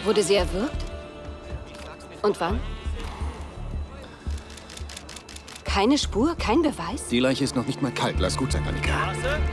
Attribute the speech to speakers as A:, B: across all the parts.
A: Wurde sie erwürgt? Und wann? Keine Spur, kein Beweis?
B: Die Leiche ist noch nicht mal kalt. Lass gut sein, Annika.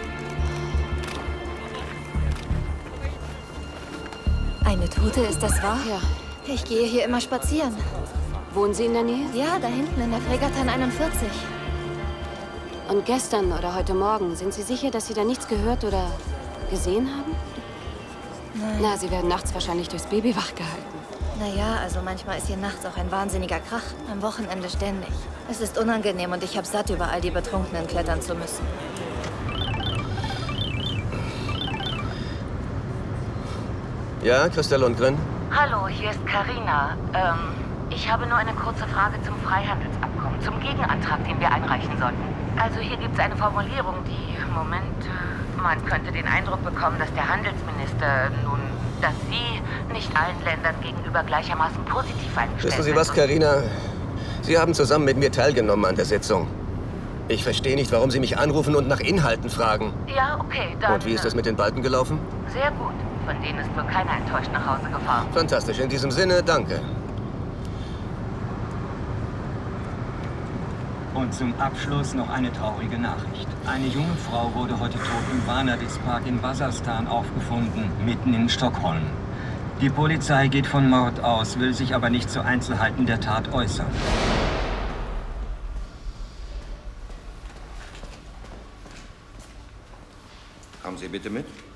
C: Eine Tote, ist das wahr?
A: Ja.
C: Ich gehe hier immer spazieren.
A: Wohnen Sie in der Nähe?
C: Ja, da hinten in der Fregattan 41.
A: Und gestern oder heute Morgen, sind Sie sicher, dass Sie da nichts gehört oder gesehen haben?
C: Nein.
A: Na, Sie werden nachts wahrscheinlich durchs Baby wachgehalten.
C: Naja, also manchmal ist hier nachts auch ein wahnsinniger Krach. Am Wochenende ständig. Es ist unangenehm und ich habe satt, über all die Betrunkenen klettern zu müssen.
D: Ja, Christa Lundgren?
E: Hallo, hier ist Carina. Ich habe nur eine kurze Frage zum Freihandelsabkommen, zum Gegenantrag, den wir einreichen sollten. Also hier gibt es eine Formulierung, die, man könnte den Eindruck bekommen, dass der Handelsminister dass Sie nicht allen Ländern gegenüber gleichermaßen positiv eingestellt sind.
D: Wissen Sie was, Carina? Sie haben zusammen mit mir teilgenommen an der Sitzung. Ich verstehe nicht, warum Sie mich anrufen und nach Inhalten fragen.
E: Ja, okay, dann...
D: Und wie ist das mit den Balken gelaufen?
E: Sehr gut. Von denen ist wohl keiner enttäuscht nach Hause gefahren.
D: Fantastisch. In diesem Sinne, danke.
F: Und zum Abschluss noch eine traurige Nachricht. Eine junge Frau wurde heute tot im Vanadis-Park in Wasserstan aufgefunden, mitten in Stockholm. Die Polizei geht von Mord aus, will sich aber nicht zu Einzelheiten der Tat äußern.
G: Kommen Sie bitte mit.